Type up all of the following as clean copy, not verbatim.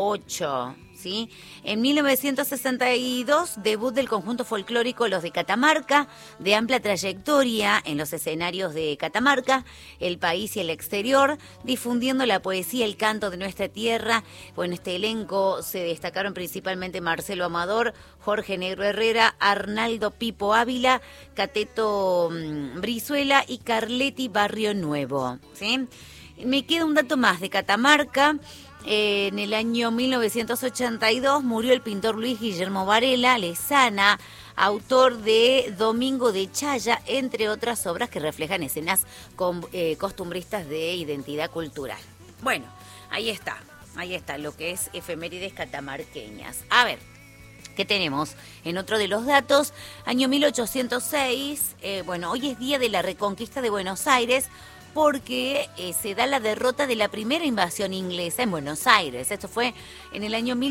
8, ¿sí? En 1962, debut del conjunto folclórico Los de Catamarca, de amplia trayectoria en los escenarios de Catamarca, el país y el exterior, difundiendo la poesía y el canto de nuestra tierra. Bueno, este elenco se destacaron principalmente Marcelo Amador, Jorge Negro Herrera, Arnaldo Pipo Ávila, Cateto Brizuela y Carletti Barrio Nuevo, ¿sí? Me queda un dato más de Catamarca. En el año 1982 murió el pintor Luis Guillermo Varela Lezana, autor de Domingo de Chaya, entre otras obras que reflejan escenas costumbristas de identidad cultural. Bueno, ahí está lo que es efemérides catamarqueñas. A ver, ¿qué tenemos? En otro de los datos, año 1806, hoy es día de la Reconquista de Buenos Aires, porque se da la derrota de la primera invasión inglesa en Buenos Aires. Esto fue en el año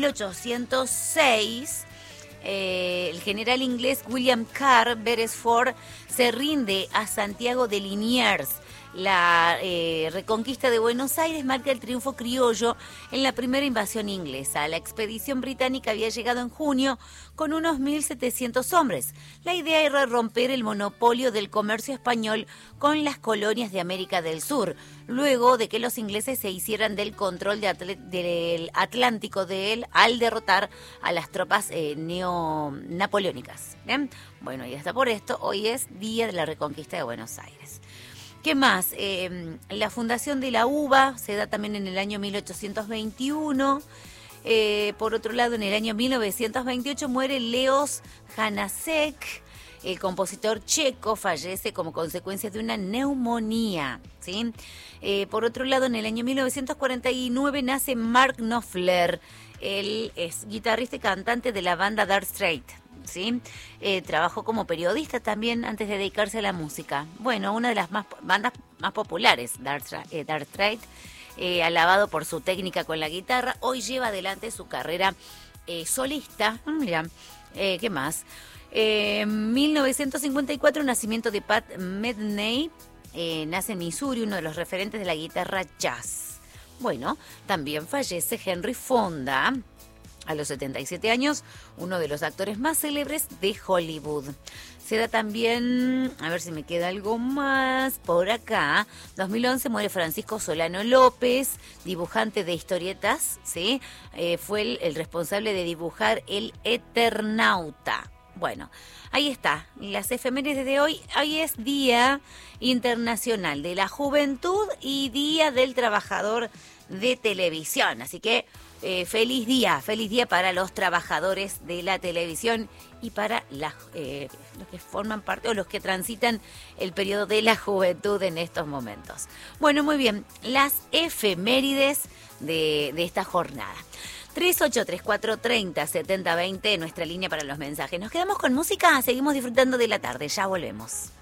1806. El general inglés William Carr Beresford se rinde a Santiago de Liniers. La reconquista de Buenos Aires marca el triunfo criollo en la primera invasión inglesa. La expedición británica había llegado en junio con unos 1.700 hombres. La idea era romper el monopolio del comercio español con las colonias de América del Sur, luego de que los ingleses se hicieran del control del Atlántico al derrotar a las tropas napoleónicas. ¿Bien? Bueno, y hasta por esto, hoy es Día de la Reconquista de Buenos Aires. ¿Qué más? La fundación de la UBA se da también en el año 1821. Por otro lado, en el año 1928 muere Leos Janáček, el compositor checo, fallece como consecuencia de una neumonía, ¿sí? Por otro lado, en el año 1949 nace Mark Knopfler. Él es guitarrista y cantante de la banda Dark Strait. ¿Sí? Trabajó como periodista también antes de dedicarse a la música. Bueno, una de las bandas más populares, Dark Strait, alabado por su técnica con la guitarra, hoy lleva adelante su carrera solista. Mira, ¿qué más? 1954, nacimiento de Pat Metheny, nace en Missouri, uno de los referentes de la guitarra jazz. Bueno, también fallece Henry Fonda, a los 77 años, uno de los actores más célebres de Hollywood. Se da también, a ver si me queda algo más por acá. 2011 muere Francisco Solano López, dibujante de historietas, ¿sí? Fue el responsable de dibujar El Eternauta. Bueno, ahí está, las efemérides de hoy. Hoy es Día Internacional de la Juventud y Día del Trabajador de Televisión. Así que feliz día para los trabajadores de la televisión y para los que forman parte o los que transitan el periodo de la juventud en estos momentos. Bueno, muy bien, las efemérides de esta jornada. 3834307020, nuestra línea para los mensajes. Nos quedamos con música, seguimos disfrutando de la tarde, ya volvemos.